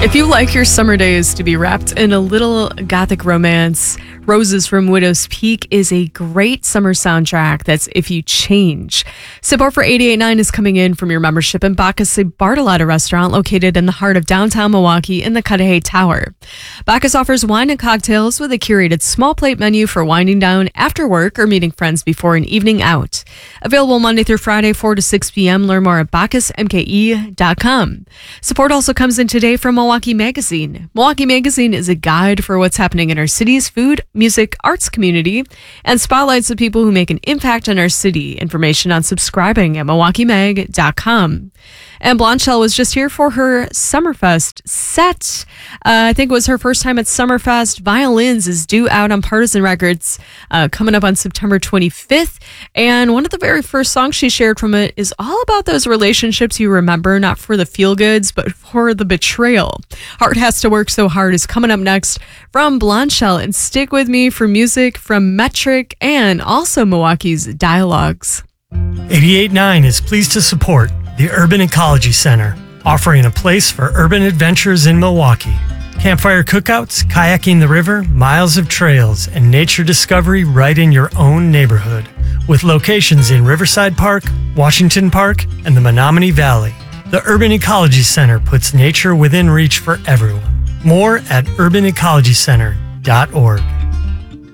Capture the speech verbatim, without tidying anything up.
If you like your summer days to be wrapped in a little gothic romance, Roses from Widow's Peak is a great summer soundtrack that's If You Change. Support for eighty-eight point nine is coming in from your membership in Bacchus, a Bartolotta restaurant located in the heart of downtown Milwaukee in the Cudahy Tower. Bacchus offers wine and cocktails with a curated small plate menu for winding down after work or meeting friends before an evening out. Available Monday through Friday, four to six p.m. Learn more at bacchus m k e dot com. Support also comes in today from Milwaukee Magazine. Milwaukee Magazine is a guide for what's happening in our city's food, music, arts community, and spotlights the people who make an impact on our city. Information on subscribing at milwaukee mag dot com. And Blondshell was just here for her Summerfest set. Uh, I think it was her first time at Summerfest. Violins is due out on Partisan Records uh, coming up on September twenty-fifth. And one of the very first songs she shared from it is all about those relationships you remember, not for the feel-goods, but for the betrayal. Heart Has to Work So Hard is coming up next from Blondshell. And stick with me for music from Metric and also Milwaukee's Dialogues. eighty-eight point nine is pleased to support the Urban Ecology Center, offering a place for urban adventures in Milwaukee. Campfire cookouts, kayaking the river, miles of trails, and nature discovery right in your own neighborhood. With locations in Riverside Park, Washington Park, and the Menominee Valley, the Urban Ecology Center puts nature within reach for everyone. More at urban ecology center dot org.